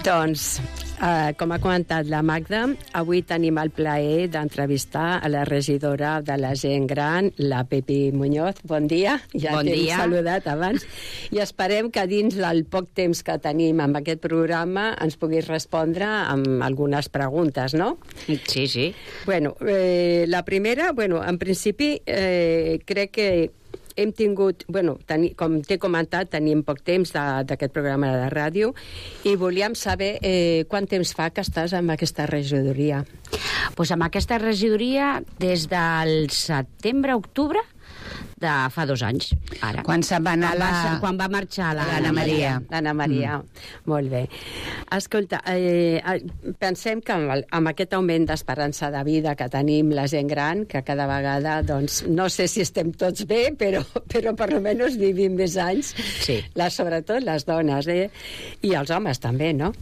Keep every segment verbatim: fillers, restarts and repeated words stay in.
Doncs, eh, com ha comentat la Magda, avui tenim el plaer d'entrevistar a la regidora de la gent gran, la Pepi Muñoz. Bon dia. Ja bon t'hem dia. saludat abans. I esperem que dins del poc temps que tenim amb aquest programa ens puguis respondre amb algunes preguntes, no? Sí, sí. Bueno, eh, la primera, bueno, en principi, eh, crec que hem tingut, bueno, teni, com t'he comentat, tenim poc temps d'aquest programa de ràdio i volíem saber eh, quant temps fa que estàs amb aquesta regidoria. Pues amb aquesta regidoria des del setembre-octubre de fa dos anys, ara. Quan se'n va anar quan, la... va, quan va marxar l'Anna Maria. L'Anna Maria, mm. Molt bé. Escolta, eh, pensem que amb, el, amb aquest augment d'esperança de vida que tenim la gent gran, que cada vegada, doncs, no sé si estem tots bé, però, però per almenys vivim més anys, sí. les, sobretot les dones, eh? I els homes també, no?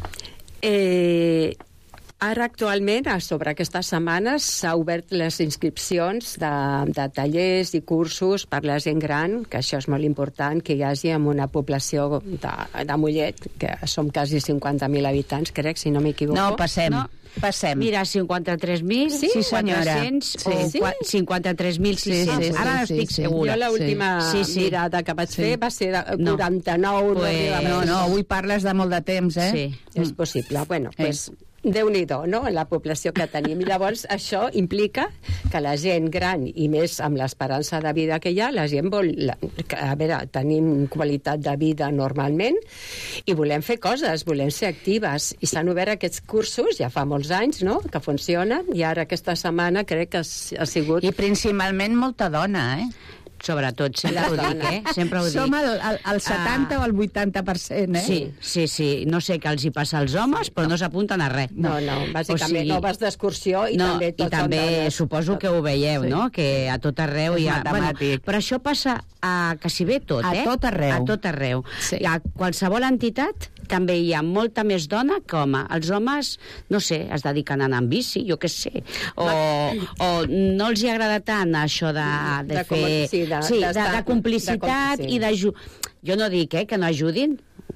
Eh... Ara, actualment, sobre aquestes setmanes, s'ha obert les inscripcions de, de tallers i cursos per la gent gran, que això és molt important, que hi hagi en una població de, de Mollet, que som quasi cinquanta mil habitants, crec, si no m'equivoco. No, passem. No. Passem. Mira, cinquanta-tres mil sí, quatre-cents sí, o sí. cinquanta-tres mil sis-cents. Sí, sí, sí, Ara no estic sí, sí. segura. Jo l'última sí, sí. mirada que vaig sí. fer va ser de No. quaranta-nou. Pues, no, no, avui parles de molt de temps, eh? Sí. És possible. Bueno, doncs... Pues, Déu-n'hi-do, no?, la població que tenim. I llavors això implica que la gent gran, i més amb l'esperança de vida que hi ha, la gent vol... La, a veure, tenim qualitat de vida normalment i volem fer coses, volem ser actives. I s'han obert aquests cursos ja fa molts anys, no?, que funcionen, i ara aquesta setmana crec que ha sigut... I principalment molta dona, eh? Sobretot, sempre ho dic, eh? Sempre ho dic. Som el, el, el setanta uh, o el vuitanta per cent, eh? Sí, sí, sí. No sé què els hi passa als homes, però no, no s'apunten a res. No, no, bàsicament o sigui, no vas d'excursió i no, també tots i també són dones. Suposo que ho veieu, sí. no?, que a tot arreu hi ha... Bueno, però això passa a quasi bé tot, a eh? A tot arreu. A tot arreu. Sí. A qualsevol entitat també hi ha molta més dona que home. Els homes, no sé, es dediquen a anar amb bici, jo què sé, o, o no els hi agrada tant això de, de, de fer... Sí, de, sí, de, de complicitat de, sí. i d'ajut. Jo no dic eh, que no ajudin,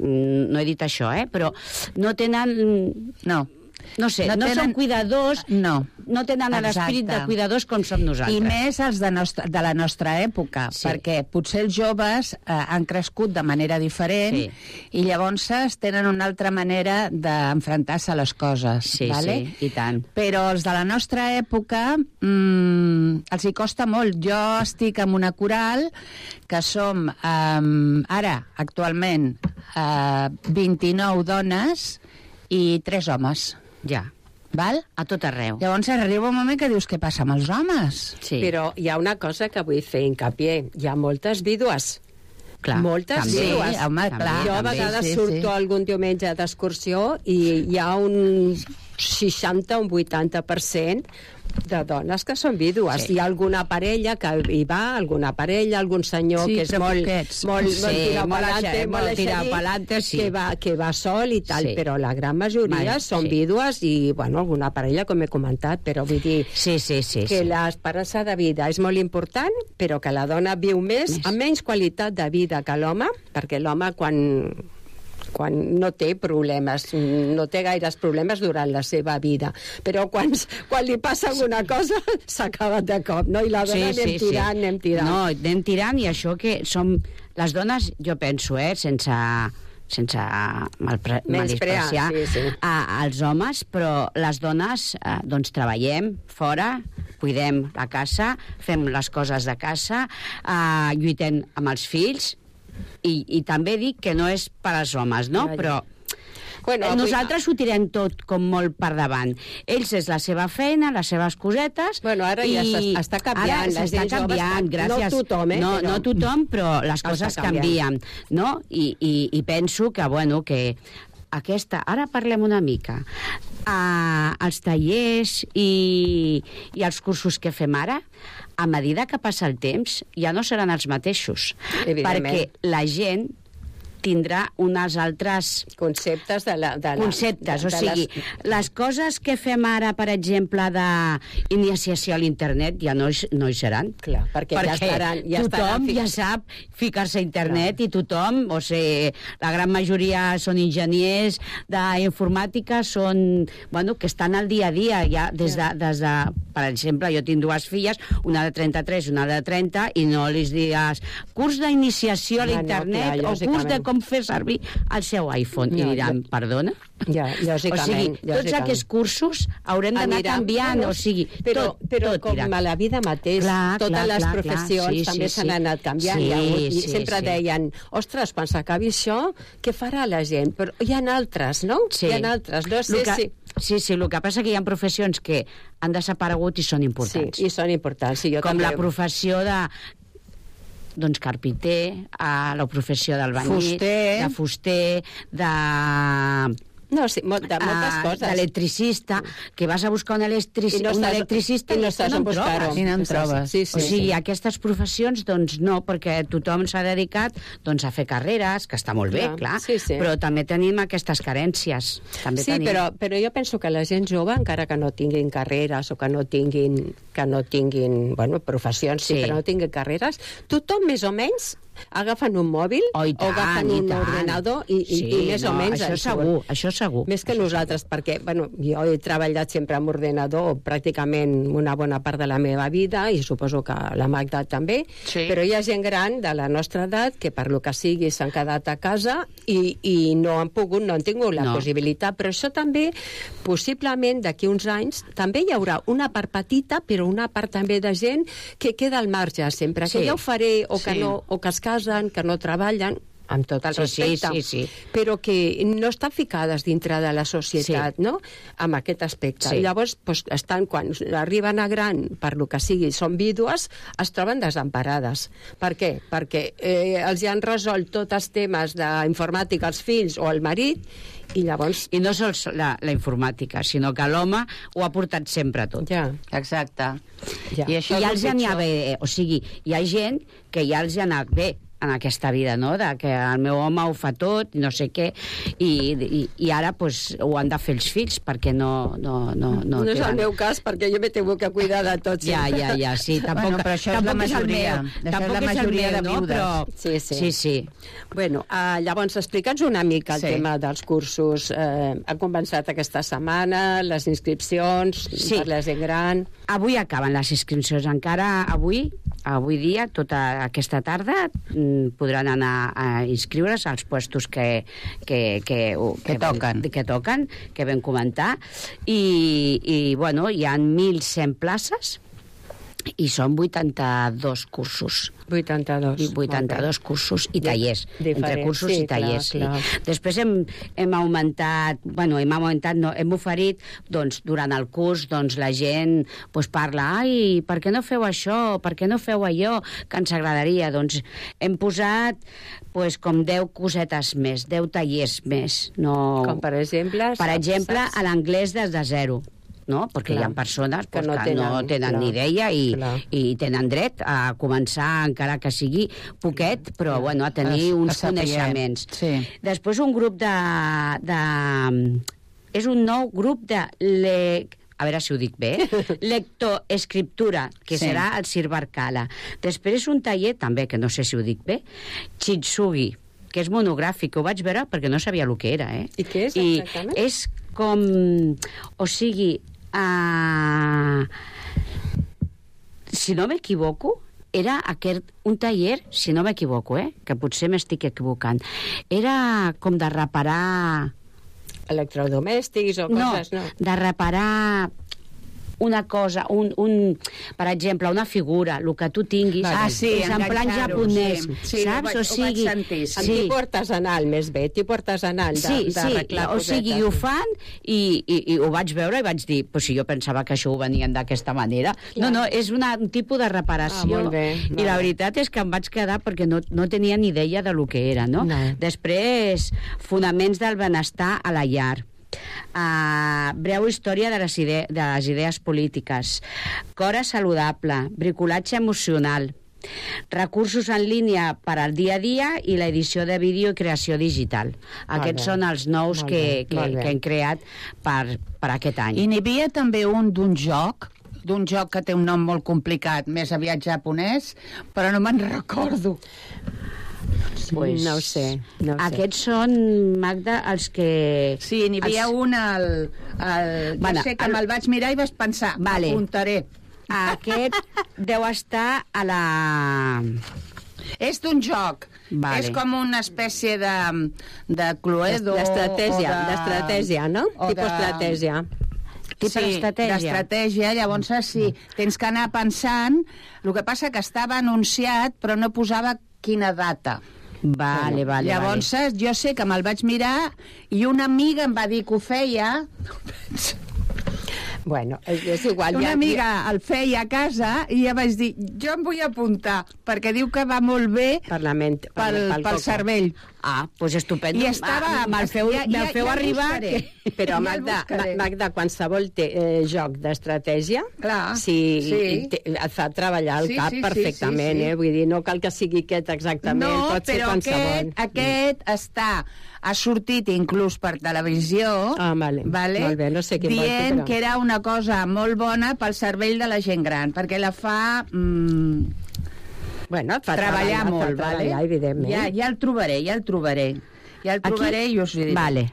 no he dit això, eh, però no tenen... No. No sé, no, no tenen... són cuidadors, no, no tenen l'espírit de cuidadors com som nosaltres. I més els de, nostra, de la nostra època, sí. perquè potser els joves eh, han crescut de manera diferent sí. i llavors tenen una altra manera d'enfrontar-se a les coses. Sí, vale? sí, i tant. Però els de la nostra època mmm, els hi costa molt. Jo estic en una coral que som eh, ara, actualment, eh, vint-i-nou dones i tres homes. Ja. Val? A tot arreu. Llavors arriba un moment que dius, què passa amb els homes? Sí. Però hi ha una cosa que vull fer hincapié. Hi ha moltes vídues. Clar, moltes també, vídues. Sí, home, clar, jo a també, vegades sí, surto sí. algun diumenge d'excursió i hi ha un seixanta o un vuitanta per cent de dones que són vídues. Sí. Hi ha alguna parella que hi va, alguna parella, algun senyor sí, que és molt, molt, sí, molt tirar molt pelante, aixer, molt molt tirar aixerit, pelante, sí. que, va, que va sol i tal, Sí. però la gran majoria Mai, són sí. vídues i, bueno, alguna parella, com he comentat, però vull dir Sí, sí, sí. que sí. l'esperança de vida és molt important, però que la dona viu més, Més. amb menys qualitat de vida que l'home, perquè l'home quan... quan no té problemes, no té gaires problemes durant la seva vida, però quan, quan li passa alguna cosa s'acaba de cop, no? I la dona sí, anem sí, tirant, sí. anem tirant. No, anem tirant i això que som... Les dones, jo penso, eh, sense sense malpre, maldispeciar sí, sí. a, als homes, però les dones eh, doncs treballem fora, cuidem la casa, fem les coses de casa, eh, lluitem amb els fills, i, i també dic que no és per als homes, no? Ja, ja. Però bueno, nosaltres ho tirem tot com molt per davant. Ells és la seva feina, les seves cosetes... Bueno, ara ja està canviant. Ara s'està canviant, gràcies. No tothom, eh? No, però... no tothom, però les coses canvien, no? I, i, i penso que, bueno, que aquesta... Ara parlem una mica. Uh, els tallers i, i els cursos que fem ara, a medida que passa el temps, ja no seran els mateixos. Perquè la gent tindrà unes altres... Conceptes de la... De la conceptes, de, o de sigui, les... les coses que fem ara, per exemple, d'iniciació a l'internet, ja no hi, no hi seran. Clar, perquè, perquè ja estaran... Ja tothom estaran ja sap ficar-se a internet. Clar. I tothom, o sigui, la gran majoria són enginyers d'informàtica, són, bueno, que estan al dia a dia, ja des de, des de, per exemple, jo tinc dues filles, una de trenta-tres i una de trenta, i no li digues curs d'iniciació a l'internet no, no, o curs de com fer servir el seu iPhone, no, i diran, ja, perdona? Ja, lògicament. O sigui, tots lògicament. Aquests cursos haurem d'anar canviant, bueno, o sigui, però, tot, però tot com tirat. A la vida mateix, clar, totes clar, les clar, professions clar, sí, també sí, s'han sí. anat canviant, sí, i, i sí, sempre sí. deien, ostres, quan s'acabi això, què farà la gent? Però hi ha altres, no? Sí. Hi ha altres, no sé que, si... Sí, sí, el que passa que hi ha professions que han desaparegut i són importants. Sí, i són importants. Sí, jo com també... la professió de doncs carpinter, a la professió d'albanit, de fuster, de... No, sí, molt, de moltes coses. D'electricista, que vas a buscar un, electrici, no un estàs, electricista i no, estàs no en trobes. I no en trobes. Sí, sí, o sigui, sí. aquestes professions, doncs no, perquè tothom s'ha dedicat doncs, a fer carreres, que està molt bé, clar, clar sí, sí. però també tenim aquestes carències. També sí, tenim... però, però jo penso que la gent jove, encara que no tinguin carreres o que no tinguin, que no tinguin bueno, professions, sí. sí, que no tinguin carreres, tothom més o menys agafen un mòbil oh, tant, o agafen un ordenador i, i, sí, i més no, o menys això segur, això segur. Més que nosaltres, perquè bueno, jo he treballat sempre amb ordenador pràcticament una bona part de la meva vida i suposo que la Magda també, sí. però hi ha gent gran de la nostra edat que per lo que sigui s'han quedat a casa i, i no han pogut, no han tingut la no. possibilitat, però això també possiblement d'aquí uns anys també hi haurà una part petita però una part també de gent que queda al marge sempre, sí. que ja ho faré o que, sí. no, o que es casen, que no treballen, amb tot el sí, respecte, sí, sí, sí. però que no estan ficades dintre de la societat, sí. no?, amb aquest aspecte. Sí. Llavors, doncs, estan, quan arriben a gran, per lo que sigui, són vídues, es troben desemparades. Per què? Perquè eh, els han resolt tots els temes d'informàtica als fills o al marit, i llavors... I no sols la, la informàtica, sinó que l'home ho ha portat sempre tot. Ja. Exacte. Ja. I això I ja els pitjor... n'hi ha bé, o sigui, hi ha gent que ja els hi ha anat bé en aquesta vida, no?, de que el meu home ho fa tot, no sé què, i, i, i ara pues, ho han de fer els fills, perquè no... No, no, no, no és tenen... el meu cas, perquè jo m'he tingut que cuidar de tot. Ja, ja, ja, sí. Tampoc, bueno, però això és la majoria. És això és la majoria de viudes. No? Però... Sí, sí. sí, sí. Bueno, uh, llavors, explica'ns una mica el sí. tema dels cursos. Uh, han començat aquesta setmana, les inscripcions, sí. per la gent gran... Avui acaben les inscripcions. Encara avui, avui dia, tota aquesta tarda, podran anar a inscriure's als puestos que, que, que, que, que, toquen. que toquen, que vam comentar, i, i bueno, hi ha mil cent places i són vuitanta-dos cursos. vuitanta-dos. I vuitanta-dos cursos i tallers. Diferent. Entre cursos sí, i tallers. clar, clar. Sí. Després hem, hem augmentat, bueno, hem augmentat, no, hem oferit, doncs, durant el curs, doncs, la gent pues, parla, ai, per què no feu això? Per què no feu allò? Que ens agradaria. Doncs hem posat pues, com deu cosetes més, deu tallers més. No... Com, per exemple... Per exemple, a l'anglès des de zero. No? Perquè clar. Hi ha persones pues, que no tenen, que no tenen ni idea i, i tenen dret a començar, encara que sigui poquet, però clar. Bueno, a tenir a, uns a coneixements. Sí. Després un grup de, de... És un nou grup de... Le... a veure si ho dic bé, lectoescriptura, que sí. serà el Sir Barcala. Després un taller, també, que no sé si ho dic bé, Chitsugi, que és monogràfic, ho vaig veure perquè no sabia el que era, eh? I què és, exactament? I és com... O sigui... Uh, si no m'equivoco, era aquest, un taller, si no m'equivoco, eh, que potser m'estic equivocant, era com de reparar... Electrodomèstics o coses, no? No, de reparar una cosa, un, un, per exemple, una figura, el que tu tinguis, ah, sí, és en plan japonès, sí. saps? Sí, o sigui, sentir, sí. En tipus artesanal, més bé, tipus artesanal, de, sí, de sí, arreglar o sigui, ho fan i, i, i ho vaig veure i vaig dir, pues si jo pensava que això ho venien d'aquesta manera. Clar. No, no, és una, un tipus de reparació. Ah, molt bé, molt I la bé. veritat és que em vaig quedar perquè no, no tenia ni idea de lo que era, no? no. Després, fonaments del benestar a la llar. Uh, breu història de les, ide de les idees polítiques, cora saludable, bricolatge emocional, recursos en línia per al dia a dia i l'edició de vídeo i creació digital. Aquests són els nous que, que, que hem creat per, per aquest any. I n'hi havia també un d'un joc, d'un joc que té un nom molt complicat, més aviat japonès, però no me'n recordo. Pues, no ho sé. No ho aquests sé. són, Magda, els que... Sí, n'hi havia els... un al... al... Bueno, jo sé que el... me'l vaig mirar i vaig pensar, vale. Apuntaré. Aquest deu estar a la... És d'un joc. Vale. És com una espècie de, de Cluedo... D'estratègia, de... d'estratègia, no? O Tipus de... estratègia. Tipus sí, d'estratègia. d'estratègia, llavors sí, tens que anar pensant. El que passa que estava anunciat, però no posava quina data. Vale, vale, llavors, vale. jo sé que me'l vaig mirar i una amiga em va dir que ho feia. Bueno, és igual. Una ja, amiga el feia a casa i ja vaig dir, jo em vull apuntar, perquè diu que va molt bé Parlament, pel, pel, pel cervell. Ah, doncs pues estupendo. I estava... Ah, me'l feu, ja, me'l ja, feu ja arribar... Que... Però, Ja el Magda, buscaré. Magda, qualsevol te, eh, joc d'estratègia, Clar, si sí. te, et fa treballar el Sí, cap sí, sí, perfectament, sí, sí. eh? Vull dir, no cal que sigui aquest exactament, No, pot ser però qualsevol. aquest, aquest està... Ha sortit inclús per televisió, Ah, vale. vale? Molt bé, no sé quin vol dient fer, però- que era una cosa molt bona pel cervell de la gent gran, perquè la fa... Mm, Bueno, et fa treballar, treballar, molt, et fa treballar, vale? evidentment. Ja, ja el trobaré, ja el trobaré. Ja el trobaré Aquí? i us ho diré. Vale.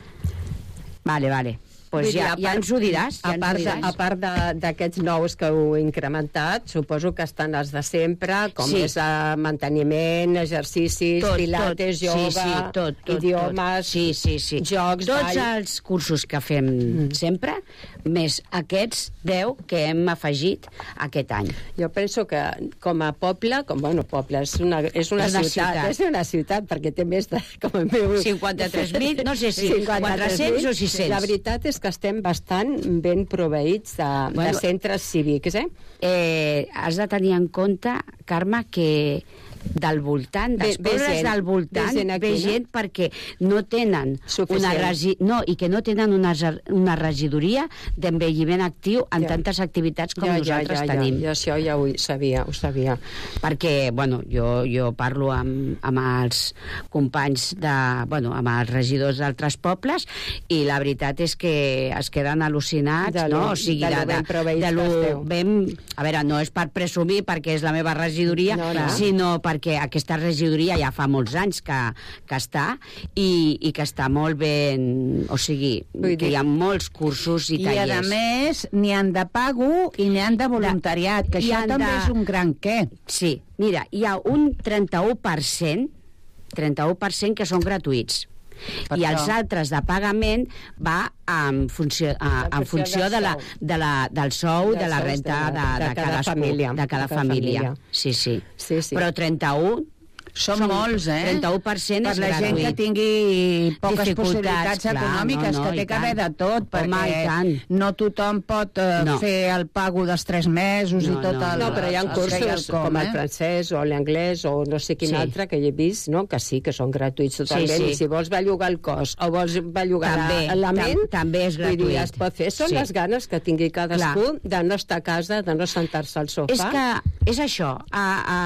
Vale, vale. Pues Vull dir, ja, a ja part- ens ho diràs. Ja A ens ho part, de, diràs. a part de- d'aquests nous que heu incrementat, suposo que estan els de sempre, com Sí. és uh, manteniment, exercicis, Tot, pilates, tot. yoga, sí, sí, tot, tot, idiomes, tot. Sí, sí, sí. jocs, Tots ball... els cursos que fem mm. sempre, més aquests deu que hem afegit aquest any. Jo penso que com a poble, com bueno, poble, és una, és una, És una ciutat, ciutat. és una ciutat, perquè té més de... Com el meu... cinquanta-tres mil, no sé si cinquanta-tres mil. quatre-cents o sis-cents. La veritat és que estem bastant ben proveïts de, Bueno, de centres cívics, eh? Eh, has de tenir en compte, Carme, que del voltant, dels Ve- ve pobles gent, del voltant, ve gent aquí, ve no? gent perquè no tenen Suficient. una regi... no, i que no tenen una, zer- una regidoria d'envelliment actiu en Ja. tantes activitats com ja, nosaltres ja, ja, tenim. Ja, això ja ho sabia, ho sabia. Perquè, bueno, jo, jo parlo amb, amb els companys de... bueno, amb els regidors d'altres pobles i la veritat és que es queden al·lucinats, De lo- no? O sigui, de lo ben proveïts de lo que esteu. ben... A veure, no és per presumir perquè és la meva regidoria, No, no. sinó perquè aquesta regidoria ja fa molts anys que, que està i, i que està molt ben... O sigui, Vull que dir- hi ha molts cursos i I, a tallers. més, n'hi han de pago i n'hi han de voluntariat, que Hi això han també de- és un gran què. Sí, mira, hi ha un trenta-u per cent trenta-u per cent que són gratuïts. Per I això. els altres de pagament va en funció, a, En en funció funció de la, del sou. de la, del sou, Dels de la sous renta de de, la- de, de cada cadascú, família. de cada De cada família. família. Sí, sí. Sí, sí. Però trenta-u Són, molts, eh? trenta-u per cent per és la gent que gratuït. tingui poques Dificultats, possibilitats clar, econòmiques, no, no, que té i que haver de tant. tot, perquè Home, i tant. no tothom pot eh, No. fer el pago dels tres mesos No, i tot no, el... No, però hi ha els que hi ha cursos com, com el eh? francès o l'anglès o no sé quin Sí. altre que hi he vist, no? Que sí, que són gratuïts totalment. Sí, sí. I si vols bellugar el cos o vols bellugar També, la, la ment, tam- també és vull dir, gratuït. es pot fer. Són Sí. les ganes que tingui cadascú de no estar a casa, de no sentar-se al sofà. És que és això, a, a,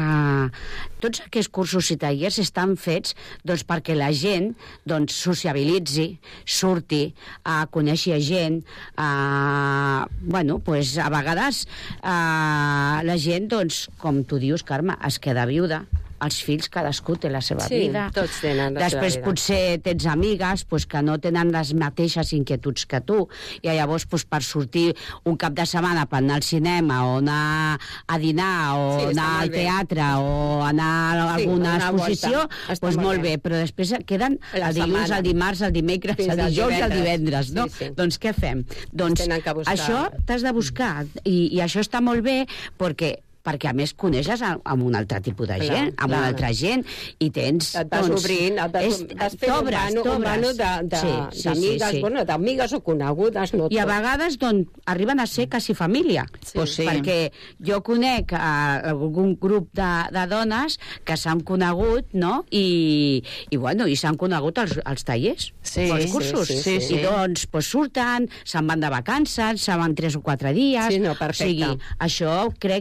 a, tots aquests cursos i tallers estan fets doncs, perquè la gent doncs, sociabilitzi, surti, a conèixer gent, a, bueno, pues, a vegades a, la gent, doncs, com tu dius, Carme, es queda viuda, els fills cadascú té la seva Sí, vida. tots tenen la Després seva vida. potser tens amigues pues, que no tenen les mateixes inquietuds que tu i llavors pues, per sortir un cap de setmana per anar al cinema o anar a dinar o Sí, està anar molt al bé. teatre o anar a Sí, alguna una exposició, volta. Està pues, molt molt bé. bé, però després queden La el dilluns, setmana. el dimarts, el dimecres, Fins el al dijous i el divendres. divendres, no? Sí, sí. Doncs què fem? Doncs tenen que buscar. això t'has de buscar i, i això està molt bé perquè perquè a més coneixes a- amb un altre tipus de Clar, gent, amb clar. una altra gent, i tens... Et vas doncs, obrint, et vas, és- vas fent un t'obres, mano, un t'obres. mano de- de- Sí, sí, d'amigues, sí, sí. bueno, d'amigues o conegudes, no I a tot. vegades doncs, arriben a ser quasi família. Sí. Pues sí. Perquè jo conec uh, algun grup de, de dones que s'han conegut, no? I, i bueno, i s'han conegut als, als tallers, Sí, als cursos. sí, sí, sí. I doncs pues, surten, se'n van de vacances, se'n van tres o quatre dies. Sí, no, o perfecte. sigui, això crec que també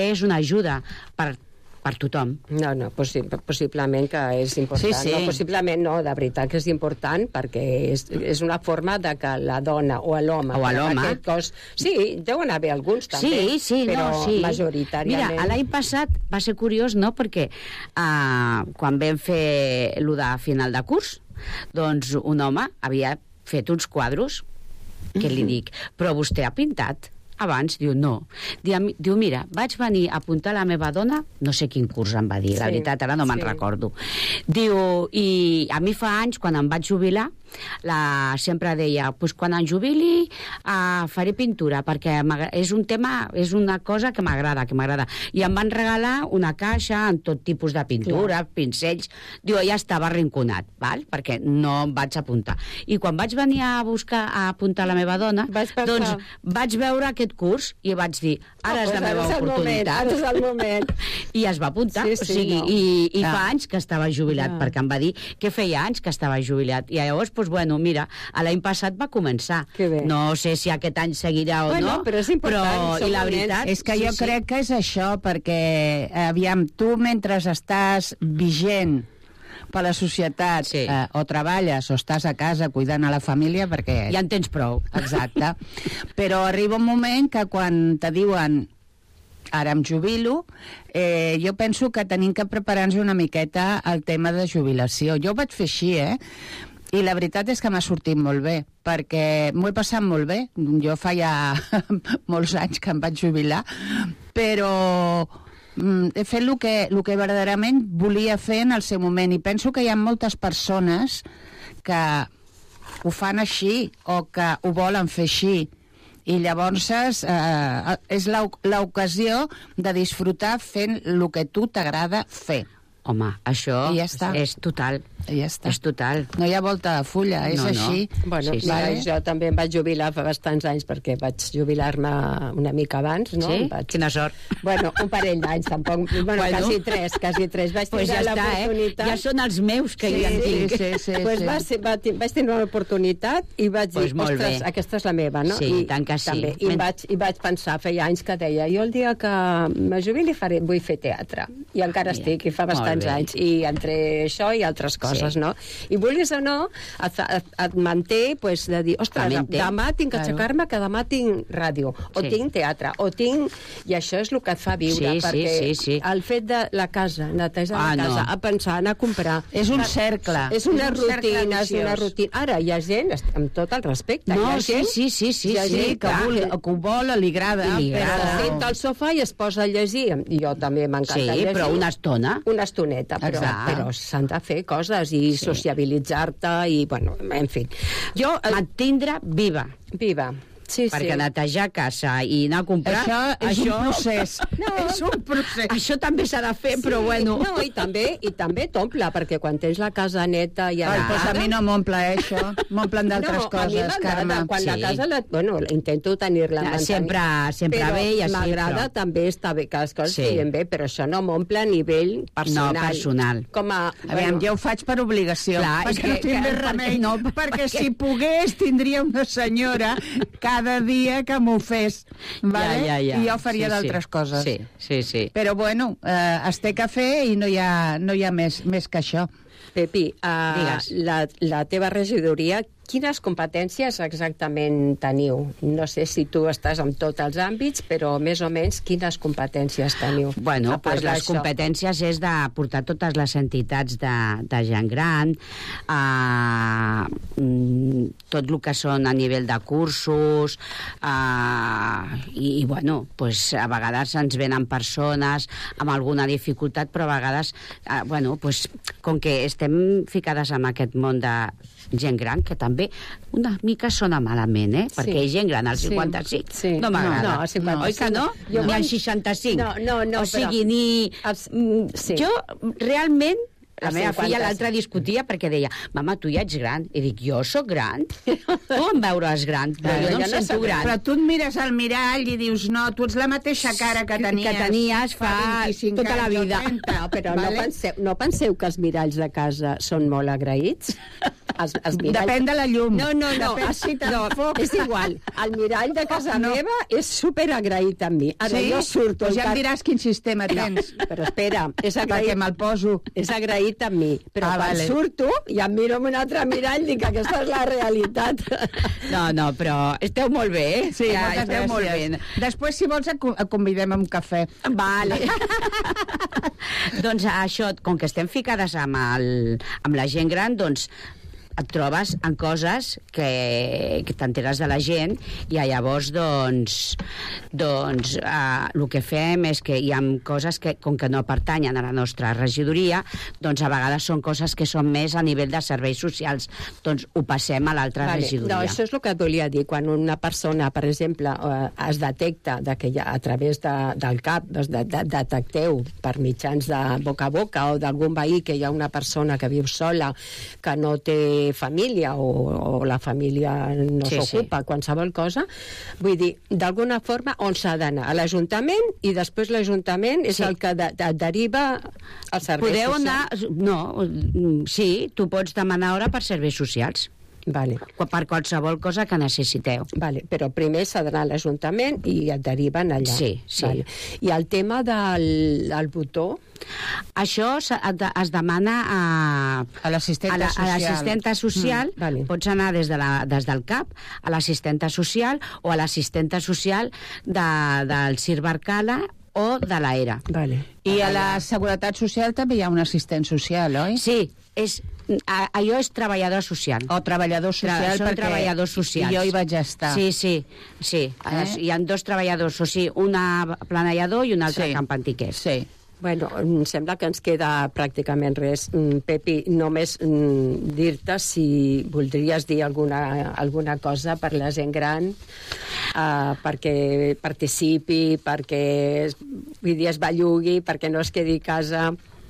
és una ajuda per per tothom. No, no, possi possiblement que és important. Sí, sí. No, possiblement no, de veritat que és important, perquè és, és una forma de que la dona o l'home... O l'home. Cos... Sí, deuen haver alguns també, sí, sí, però no, sí. majoritàriament... Mira, l'any passat va ser curiós, no?, perquè uh, quan vam fer el de final de curs, doncs un home havia fet uns quadros que li dic, però vostè ha pintat? Abans, diu, no. Diu, diu, mira, vaig venir a apuntar la meva dona, no sé quin curs em va dir, la sí, veritat, ara no me'n sí. recordo. Diu, i a mi fa anys, quan em vaig jubilar, la, sempre deia, pues, quan em jubili uh, faré pintura, perquè és un tema, és una cosa que m'agrada, que m'agrada. I em van regalar una caixa amb tot tipus de pintura, clar. Pincells. Diu, ja estava arrinconat, val? Perquè no em vaig apuntar. I quan vaig venir a buscar a apuntar la meva dona, doncs vaig veure aquest curs i vaig dir, ara oh, és la meva és oportunitat. Moment, ara és el moment. I es va apuntar. Sí, sí, o sigui, no. I, i fa anys que estava jubilat, ah. perquè em va dir que feia anys que estava jubilat. I llavors, doncs, bueno, mira, l'any passat va començar. No sé si aquest any seguirà o bueno, no, però és important. Però, i la veritat... És que jo sí, crec sí. que és això, perquè, aviam, tu mentre estàs vigent per la societat, sí. eh, o treballes o estàs a casa cuidant a la família, perquè... Ja en tens prou. Exacte. Però arriba un moment que quan te diuen ara em jubilo, eh, jo penso que tenim que preparar-nos una miqueta al tema de jubilació. Jo ho vaig fer així, eh? I la veritat és que m'ha sortit molt bé, perquè m'ho he passat molt bé. Jo feia molts anys que em vaig jubilar, però he fet el que, el que verdaderament volia fer en el seu moment, i penso que hi ha moltes persones que ho fan així o que ho volen fer així, i llavors eh, és l'ocasió de disfrutar fent el que tu t'agrada fer. Home, això ja és total. Ja està. És total. No hi ha volta de fulla, és no, així. No. Bueno, sí, mira, sí. Jo també em vaig jubilar fa bastants anys, perquè vaig jubilar-me una mica abans, no? Sí? Vaig... Quina sort. Bueno, un parell d'anys, tampoc. Bueno, bueno, quasi tres, quasi tres. Vaig pues tindre ja l'oportunitat... Eh? Ja són els meus que sí, ja en tinc. Sí, sí, sí, pues sí. Va ser, va, vaig tenir una oportunitat i vaig pues dir, ostres, bé. Aquesta és la meva, no? Sí, I, tant que sí. També. I, Men... vaig, I vaig pensar, feia anys que deia, jo el dia que me jubili faré, vull fer teatre. I encara Mira, estic, i fa bastants anys. I entre això i altres coses, sí. no? I vulguis o no, et, et, et manté pues, de dir, ostres, demà tinc que claro. aixecar-me, que demà tinc ràdio, o sí. tinc teatre, o tinc... I això és el que et fa viure, sí, perquè sí, sí, sí. el fet de la casa, netejar ah, la casa, no. a pensar, anar a comprar... És un cercle. És una és un rutina, és una rutina. Ara, hi ha gent, amb tot el respecte, no, hi ha gent... Sí, sí, sí, hi ha sí, gent que, vol, que ho vol, li agrada, li agrada. Però senta al sofà i es posa a llegir. I jo també m'encanta sí, llegir. Sí, però una estona. Una estoneta, però, però s'han de fer coses i sí. sociabilitzar-te i, bueno, en fi. Jo... Mantindre viva. Viva. Sí, perquè sí. netejar casa i anar a comprar... Això és això, un procés. No, és un procés. Això també s'ha de fer, sí, però bueno... No, i també, i també t'omple, perquè quan tens la casa neta i Ai, pues a mi no m'omple, eh, això. M'omplen d'altres no, coses, Carme. Quan sí. la casa... La, bueno, intento tenir-la... Ja, sempre sempre però bé i així, m'agrada però... també està bé que les coses sí. estiguin bé, però això no m'omple a nivell personal. No, personal. Com a... Aviam, bueno, jo ho faig per obligació. Clar, perquè que, no tinc més remei. No, perquè, perquè perquè si pogués tindria una senyora cada dia que m'ho fes, vale? ja, ja, ja. I jo faria sí, d'altres sí. coses. Sí, sí, sí. Però bueno, eh, es té que fer i no hi ha, no hi ha més, més que això. Pepi, uh, la, la teva regidoria, quines competències exactament teniu? No sé si tu estàs en tots els àmbits, però més o menys quines competències teniu? Bueno, pues les competències és de portar totes les entitats de, de gent gran, uh, tot el que són a nivell de cursos, uh, i, i bueno, pues a vegades ens venen persones amb alguna dificultat, però a vegades, uh, bueno, pues com que estem ficades en aquest món de gent gran, que també una mica sona malament, eh? Perquè sí. gent gran als cinquanta-cinc sí. no m'agrada. No, cinquanta-cinc. Oi que no? Jo ni quan... als seixanta-cinc. No, no, no. O sigui, però... ni... Sí. Jo, realment, La meva filla l'altra discutia perquè deia, mama, tu ja ets gran. I dic, jo sóc gran? Tu em veuràs gran, però jo no em sento gran. Però tu et mires al mirall i dius, no, tu ets la mateixa cara que tenies, que tenies fa tota la vida. No, però no, penseu, no penseu que els miralls de casa són molt agraïts? Els, els miralls... Depèn de la llum. No, no, no, es, no és igual. El mirall de casa no. meva és superagraït amb mi. Ara sí? jo surto... Pues ja em diràs quin sistema tens. No, però espera, és agraït... Perquè me'l poso. És agraït amb mi. Però ah, quan vale. surto i em miro en un altre mirall dic que aquesta és la realitat. No, no, però esteu molt bé, eh? Sí, ja, moltes esteu gràcies. molt bé. Després, si vols, et convidem a un cafè. Vale. Doncs això, com que estem ficades amb, el, amb la gent gran, doncs et trobes en coses que, que t'enteres de la gent i llavors doncs, doncs eh, el que fem és que hi ha coses que, com que no pertanyen a la nostra regidoria, doncs a vegades són coses que són més a nivell de serveis socials, doncs ho passem a l'altra vale. regidoria. No, això és el que et volia dir. Quan una persona, per exemple, eh, es detecta de que ja, a través de, del CAP doncs de, de, detecteu per mitjans de boca a boca o d'algun veí que hi ha una persona que viu sola, que no té família o, o la família no sí, s'ocupa, sí. qualsevol cosa, vull dir, d'alguna forma on s'ha d'anar? A l'Ajuntament i després l'Ajuntament és sí. el que de, de, deriva als serveis Podeu socials. anar... No, sí, tu pots demanar hora per serveis socials. Vale. Per qualsevol cosa que necessiteu. Vale, però primer s'ha d'anar a l'Ajuntament i et deriven allà. Sí, sí. Vale. I el tema del el botó... Això es, es demana a, a l'assistenta a la, social. A l'assistenta social. Mm, vale. Pots anar des, de la, des del CAP a l'assistenta social o a l'assistenta social de, del C I R Barcala o de l'A E R A. Vale. I a la Seguretat Social també hi ha un assistent social, oi? Sí, és, a, allò és treballador social. O treballador social, Tra són perquè treballadors socials. I jo hi vaig estar. Sí, sí, sí. Eh? Hi ha dos treballadors, o sigui, una planellador i un altre sí. camp antiquer. Sí. Bueno, em sembla que ens queda pràcticament res. Pepi, només dir-te si voldries dir alguna, alguna cosa per la gent gran, uh, perquè participi, perquè vull dir, es bellugui, perquè no es quedi a casa...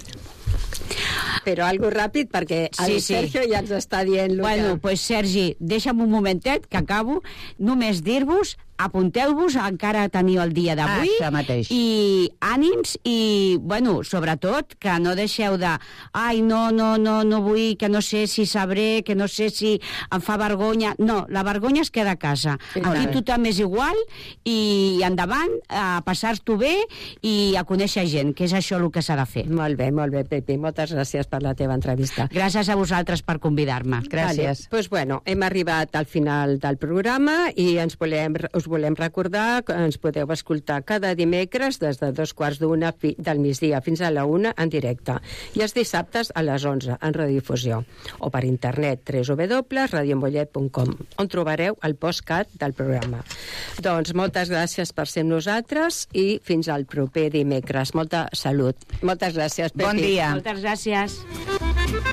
Però algo ràpid, perquè el sí, Sergio sí. ja ens està dient... Bueno, que... pues Sergi, deixa'm un momentet, que acabo. Només dir-vos, apunteu-vos, encara teniu el dia d'avui. Ah, això mateix. I ànims, i, bueno, sobretot, que no deixeu de... Ai, no, no, no, no vull, que no sé si sabré, que no sé si em fa vergonya... No, la vergonya es queda a casa. Sí, aquí clar. Tothom és igual, i endavant, a passar-t'ho bé i a conèixer gent, que és això el que s'ha de fer. Molt bé, molt bé, Pepi. Moltes gràcies per la teva entrevista. Gràcies a vosaltres per convidar-me. Gràcies. Vale. Pues bueno, hem arribat al final del programa i ens volem, us volem recordar que ens podeu escoltar cada dimecres des de dos quarts d'una del migdia fins a la una en directe i els dissabtes a les onze en redifusió o per internet w w w punt radio mollet punt com on trobareu el postcat del programa. Doncs moltes gràcies per ser amb nosaltres i fins al proper dimecres. Molta salut. Moltes gràcies, Pepi. Bon dia. Moltes gràcies.